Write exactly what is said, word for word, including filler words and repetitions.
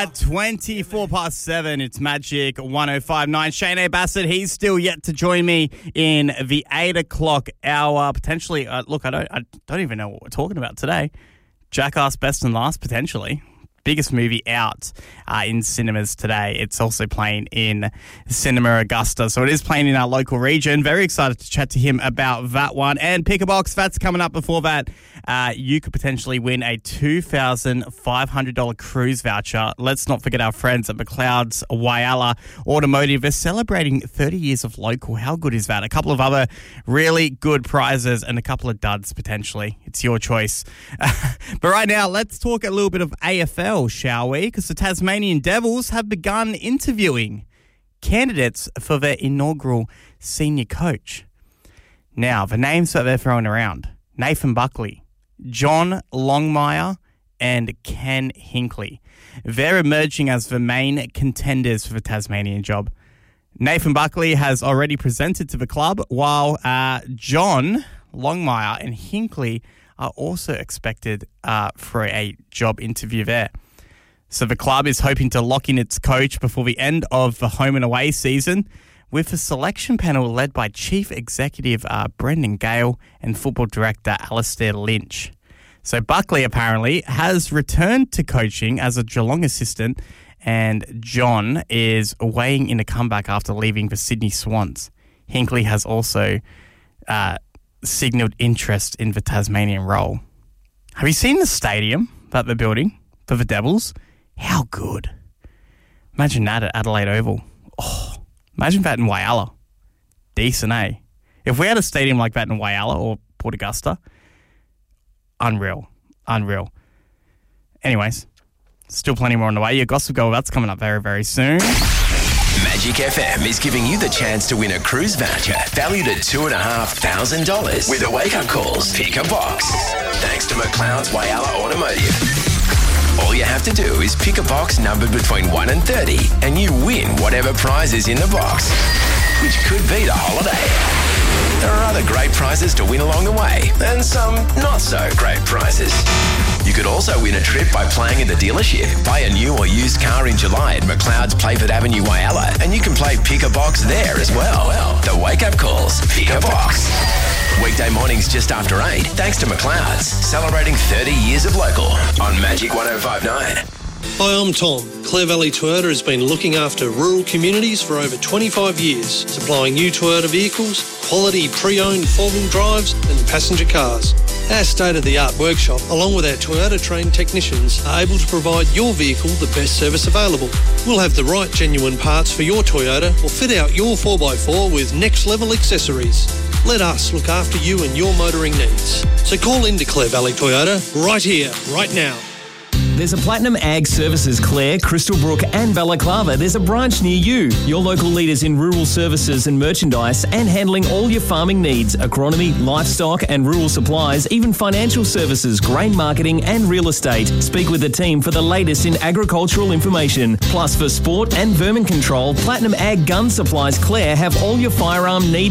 At twenty-four past seven, it's Magic one oh five point nine. Shane A. Bassett, he's still yet to join me in the eight o'clock hour. Potentially, uh, look, I don't, I don't even know what we're talking about today. Jackass Best and Last, potentially. Biggest movie out uh, in cinemas today. It's also playing in Cinema Augusta. So it is playing in our local region. Very excited to chat to him about that one. And Pick a Box, that's coming up before that. Uh, you could potentially win a two thousand five hundred dollars cruise voucher. Let's not forget our friends at McLeod's Whyalla Automotive. They're celebrating thirty years of local. How good is that? A couple of other really good prizes and a couple of duds potentially. It's your choice. But right now, let's talk a little bit of A F L, shall we? Because the Tasmanian Devils have begun interviewing candidates for their inaugural senior coach. Now, the names that they're throwing around: Nathan Buckley, John Longmire, and Ken Hinkley. They're emerging as the main contenders for the Tasmanian job. Nathan Buckley has already presented to the club, while uh, John Longmire and Hinkley are also expected uh, for a job interview there. So the club is hoping to lock in its coach before the end of the home and away season, with a selection panel led by Chief Executive uh, Brendan Gale and Football Director Alistair Lynch. So Buckley apparently has returned to coaching as a Geelong assistant, and John is weighing in a comeback after leaving the Sydney Swans. Hinkley has also uh, signalled interest in the Tasmanian role. Have you seen the stadium that they're building for the Devils? How good. Imagine that at Adelaide Oval. Oh, imagine that in Whyalla. Decent, eh? If we had a stadium like that in Whyalla or Port Augusta, unreal. Unreal. Anyways, still plenty more on the way. Your Gossip Girl, that's coming up very, very soon. Magic F M is giving you the chance to win a cruise voucher valued at two thousand five hundred dollars with a wake-up calls Pick a Box. Thanks to McLeod's Whyalla Automotive. All you have to do is pick a box numbered between one and thirty and you win whatever prize is in the box, which could be the holiday. There are other great prizes to win along the way and some not so great prizes. You could also win a trip by playing at the dealership. Buy a new or used car in July at McLeod's Playford Avenue, Whyalla, and you can play Pick a Box there as well. well the wake-up calls Pick a Box. Weekday mornings just after eight, thanks to McLeod's, celebrating thirty years of local on Magic one oh five point nine. Hi, I'm Tom. Clare Valley Toyota has been looking after rural communities for over twenty-five years, supplying new Toyota vehicles, quality pre-owned four-wheel drives and passenger cars. Our state-of-the-art workshop, along with our Toyota-trained technicians, are able to provide your vehicle the best service available. We'll have the right genuine parts for your Toyota or fit out your four by four with next-level accessories. Let us look after you and your motoring needs. So call into Clare Valley Toyota right here, right now. There's a Platinum Ag Services Clare, Crystal Brook and Balaclava. There's a branch near you. Your local leaders in rural services and merchandise and handling all your farming needs, agronomy, livestock and rural supplies, even financial services, grain marketing and real estate. Speak with the team for the latest in agricultural information. Plus for sport and vermin control, Platinum Ag Gun Supplies Clare have all your firearm needs